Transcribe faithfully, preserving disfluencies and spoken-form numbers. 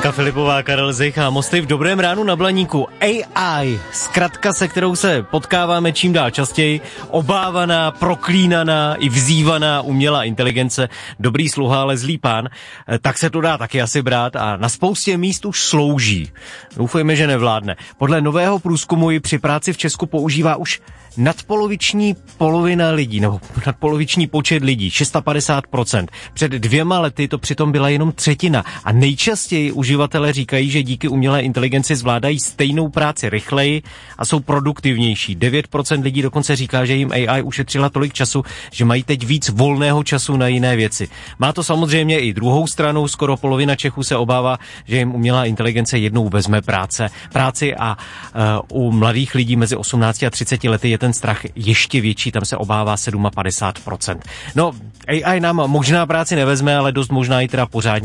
Lenka Filipová, Karel Zich a Mosty v Dobrém ránu na Blaníku. A I, zkratka, se kterou se potkáváme čím dál častěji, obávaná, proklínaná i vzývaná umělá inteligence, dobrý sluha, ale zlý pán, tak se to dá taky asi brát a na spoustě míst už slouží. Doufejme, že nevládne. Podle nového průzkumu ji při práci v Česku používá už nadpoloviční polovina lidí, nebo nadpoloviční počet lidí, padesát šest procent. Před dvěma lety to přitom byla jenom třetina a nejčastěji uživatelé říkají, že díky umělé inteligenci zvládají stejnou práci rychleji a jsou produktivnější. devět procent lidí dokonce říká, že jim A I ušetřila tolik času, že mají teď víc volného času na jiné věci. Má to samozřejmě i druhou stranu, skoro polovina Čechů se obává, že jim umělá inteligence jednou vezme práce, práci a uh, u mladých lidí mezi osmnácti a třiceti lety je ten strach ještě větší, tam se obává padesát sedm procent. No, A I nám možná práci nevezme, ale dost možná i teda pořádně